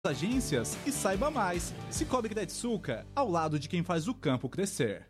agências e saiba mais. Cicobi Crediçuca, ao lado de quem faz o campo crescer.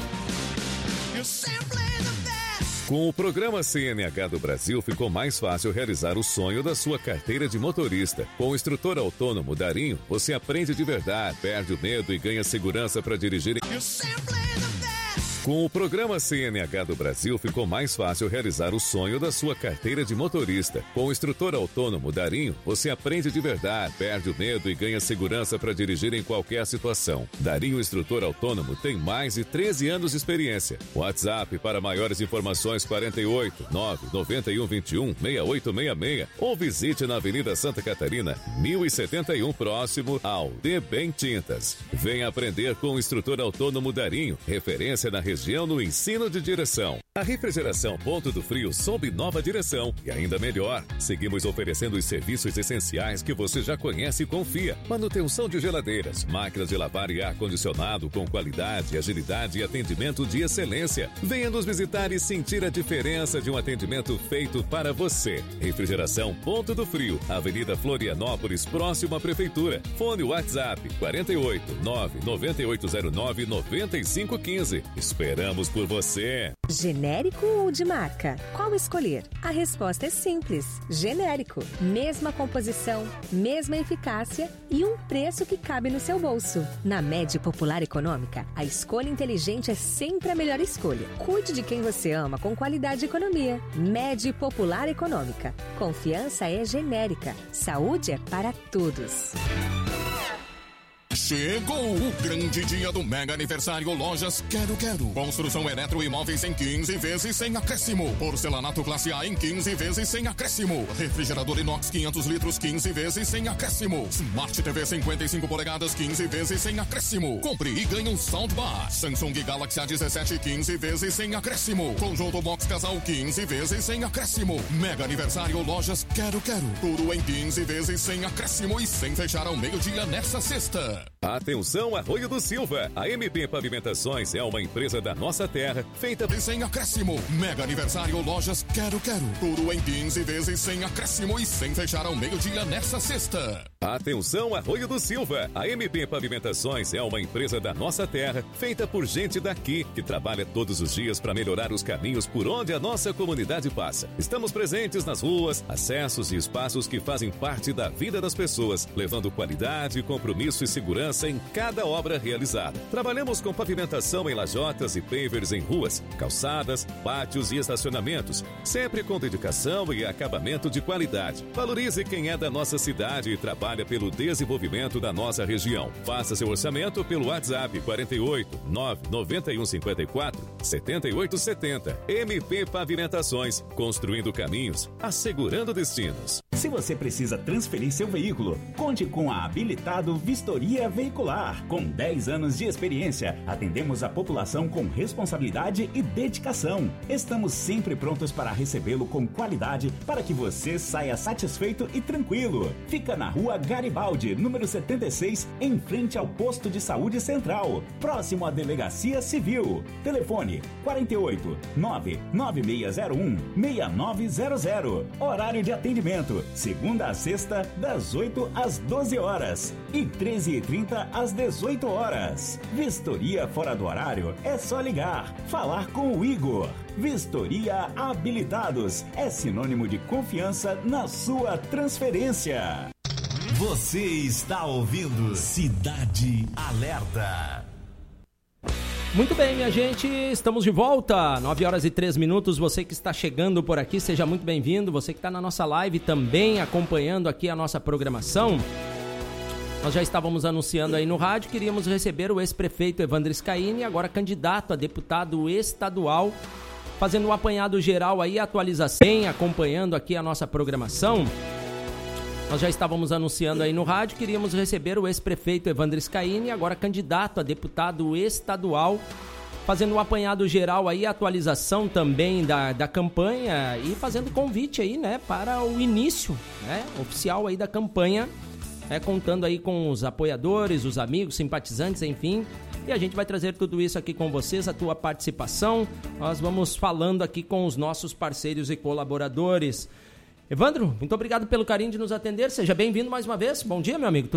Com o programa CNH do Brasil, ficou mais fácil realizar o sonho da sua carteira de motorista. Com o instrutor autônomo Darinho, você aprende de verdade, perde o medo e ganha segurança para dirigir. Com o programa CNH do Brasil, ficou mais fácil realizar o sonho da sua carteira de motorista. Com o instrutor autônomo Darinho, você aprende de verdade, perde o medo e ganha segurança para dirigir em qualquer situação. Darinho Instrutor Autônomo tem mais de 13 anos de experiência. WhatsApp para maiores informações 48 991 21 6866 ou visite na Avenida Santa Catarina, 1071, próximo ao De Bem Tintas. Venha aprender com o instrutor autônomo Darinho, referência na região no ensino de direção. A refrigeração Ponto do Frio sob nova direção e ainda melhor. Seguimos oferecendo os serviços essenciais que você já conhece e confia. Manutenção de geladeiras, máquinas de lavar e ar-condicionado com qualidade, agilidade e atendimento de excelência. Venha nos visitar e sentir a diferença de um atendimento feito para você. Refrigeração Ponto do Frio, Avenida Florianópolis, próximo à Prefeitura. Fone WhatsApp 48 99809 9515. Esperamos por você. Genérico ou de marca? Qual escolher? A resposta é simples. Genérico. Mesma composição, mesma eficácia e um preço que cabe no seu bolso. Na Med Popular Econômica, a escolha inteligente é sempre a melhor escolha. Cuide de quem você ama com qualidade e economia. Med Popular Econômica. Confiança é genérica. Saúde é para todos. Chegou o grande dia do mega aniversário Lojas Quero Quero. Construção eletroimóveis em 15 vezes sem acréscimo. Porcelanato classe A em 15 vezes sem acréscimo. Refrigerador inox 500 litros 15 vezes sem acréscimo. Smart TV 55 polegadas 15 vezes sem acréscimo. Compre e ganhe um soundbar. Samsung Galaxy A17 15 vezes sem acréscimo. Conjunto Box Casal 15 vezes sem acréscimo. Mega aniversário Lojas Quero Quero. Tudo em 15 vezes sem acréscimo e sem fechar ao meio-dia nesta sexta. Atenção, Arroio do Silva. A MP Pavimentações é uma empresa da nossa terra, feita sem acréscimo. Mega aniversário Lojas Quero Quero. Tudo em 15 vezes sem acréscimo e sem fechar ao meio-dia nesta sexta. Atenção, Arroio do Silva. A MP Pavimentações é uma empresa da nossa terra, feita por gente daqui, que trabalha todos os dias para melhorar os caminhos por onde a nossa comunidade passa. Estamos presentes nas ruas, acessos e espaços que fazem parte da vida das pessoas, levando qualidade, compromisso e segurança em cada obra realizada. Trabalhamos com pavimentação em lajotas e pavers em ruas, calçadas, pátios e estacionamentos, sempre com dedicação e acabamento de qualidade. Valorize quem é da nossa cidade e trabalha pelo desenvolvimento da nossa região. Faça seu orçamento pelo WhatsApp 48 991 54 78 70. MP Pavimentações, construindo caminhos, assegurando destinos. Se você precisa transferir seu veículo, conte com a Habilitado Vistoria Veicular. Com 10 anos de experiência, atendemos a população com responsabilidade e dedicação. Estamos sempre prontos para recebê-lo com qualidade para que você saia satisfeito e tranquilo. Fica na Rua Garibaldi, número 76, em frente ao Posto de Saúde Central, próximo à Delegacia Civil. Telefone 48 99601 6900. Horário de atendimento, segunda a sexta, das 8 às 12 horas e 13h30 às 18 horas. Vistoria fora do horário é só ligar, falar com o Igor. Vistoria Habilitados é sinônimo de confiança na sua transferência. Você está ouvindo Cidade Alerta. Muito bem, minha gente, estamos de volta, 9 horas e 3 minutos, você que está chegando por aqui, seja muito bem-vindo, você que está na nossa live também, acompanhando aqui a nossa programação. Nós já estávamos anunciando aí no rádio, queríamos receber o ex-prefeito Evandro Scaini, agora candidato a deputado estadual, fazendo um apanhado geral aí, atualização, acompanhando aqui a nossa programação. Nós já estávamos anunciando aí no rádio, queríamos receber o ex-prefeito Evandro Scaini, agora candidato a deputado estadual, fazendo um apanhado geral aí, atualização também da campanha e fazendo convite aí, né, para o início, né, oficial aí da campanha, contando aí com os apoiadores, os amigos, simpatizantes, enfim. E a gente vai trazer tudo isso aqui com vocês, a tua participação. Nós vamos falando aqui com os nossos parceiros e colaboradores. Evandro, muito obrigado pelo carinho de nos atender. Seja bem-vindo mais uma vez. Bom dia, meu amigo.